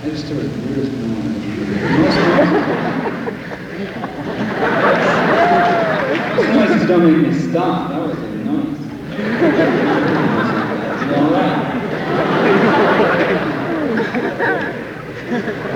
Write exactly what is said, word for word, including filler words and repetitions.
I just threw the weirdest one. Most noises don't make me stop. That was a noise.